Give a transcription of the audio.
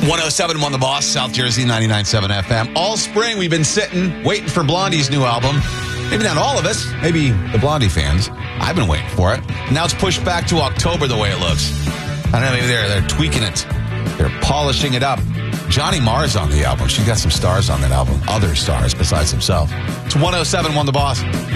107.1 The Boss, South Jersey, 99.7 FM. All spring, we've been sitting, waiting for Blondie's new album. Maybe not all of us, maybe the Blondie fans. I've been waiting for it. Now it's pushed back to October the way it looks. I don't know, maybe they're tweaking it. They're polishing it up. Johnny Marr's on the album. She's got some stars on that album. Other stars besides himself. It's 107.1 The Boss.